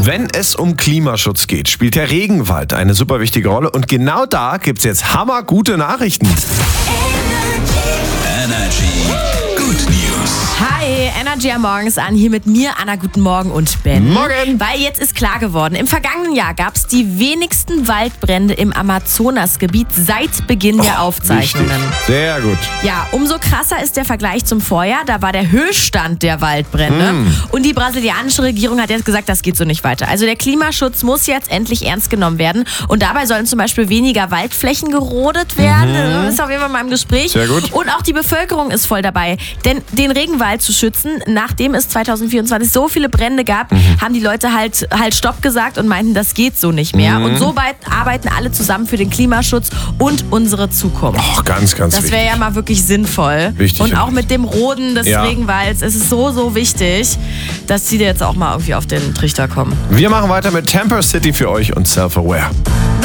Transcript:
Wenn es um Klimaschutz geht, spielt der Regenwald eine super wichtige Rolle. Und genau da gibt's jetzt hammergute Nachrichten. Energy Good News. Hi, Energy am Morgens an, hier mit mir, Anna, guten Morgen und Ben. Morgen. Weil jetzt ist klar geworden, im vergangenen Jahr gab es die wenigsten Waldbrände im Amazonasgebiet seit Beginn der Aufzeichnungen. Richtig. Sehr gut. Ja, umso krasser ist der Vergleich zum Vorjahr. Da war der Höchststand der Waldbrände. Und die brasilianische Regierung hat jetzt gesagt, das geht so nicht weiter. Also der Klimaschutz muss jetzt endlich ernst genommen werden. Und dabei sollen zum Beispiel weniger Waldflächen gerodet werden. Das ist auf jeden Fall mal im Gespräch. Sehr gut. Und auch die Bevölkerung ist voll dabei. Denn den Regenwald zu schützen, nachdem es 2024 so viele Brände gab, haben die Leute halt Stopp gesagt und meinten, das geht so nicht mehr. Und so weit arbeiten alle zusammen für den Klimaschutz und unsere Zukunft. Ach, ganz, ganz Das wichtig. wäre ja mal wirklich sinnvoll. Wichtig und auch und mit dem Roden des Ja. Regenwalds. Es ist so, so wichtig, dass die jetzt auch mal irgendwie auf den Trichter kommen. Wir machen weiter mit Temper City für euch und Self-Aware.